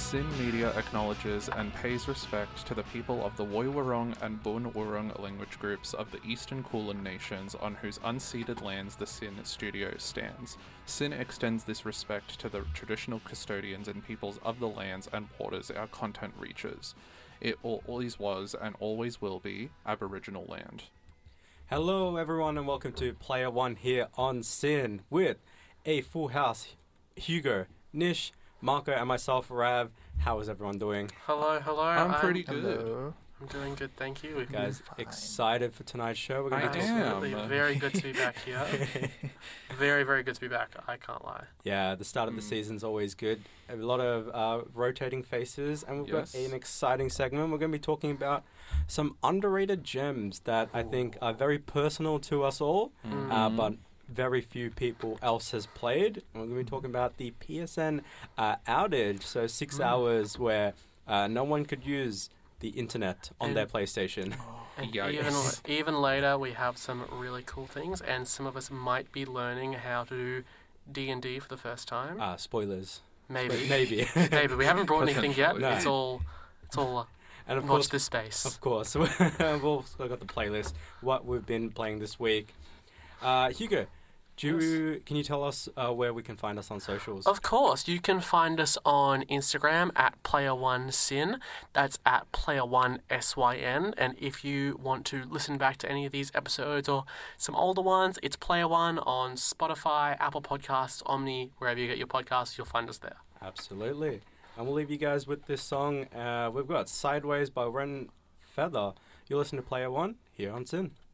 SYN Media acknowledges and pays respect to the people of the Woiwurrung and Boonwurrung language groups of the Eastern Kulin Nations on whose unceded lands the SYN studio stands. SYN extends this respect to the traditional custodians and peoples of the lands and waters our content reaches. It always was and always will be Aboriginal land. Hello everyone and welcome to Player One here on SYN with a full house. Hugo, Nish, Marco and myself, Rav. How is everyone doing? Hello. I'm pretty good. Hello. I'm doing good, thank you. You guys Fine. excited for tonight's show? We're gonna be Absolutely, am. very good to be back here. Very, very good to be back. I can't lie. Yeah, the start of the season's always good. A lot of rotating faces, and we've got an exciting segment. We're going to be talking about some underrated gems that I think are very personal to us all, but very few people else has played. And we're going to be talking about the PSN outage, so 6 hours where no one could use the internet on their PlayStation. And Yikes. even later, we have some really cool things, and some of us might be learning how to do D&D for the first time. Spoilers. Maybe. Maybe. Maybe. We haven't brought anything yet. Potentially. No. It's all And of watch course, this space. Of course. We've also got the playlist, what we've been playing this week. Hugo, can you tell us where we can find us on socials? Of course, you can find us on Instagram at Player1Syn. That's at Player1SYN. And if you want to listen back to any of these episodes or some older ones, it's Player One on Spotify, Apple Podcasts, Omni, wherever you get your podcasts, you'll find us there. Absolutely. And we'll leave you guys with this song. We've got Sideways by Ren Feather. You'll listen to Player One here on SYN.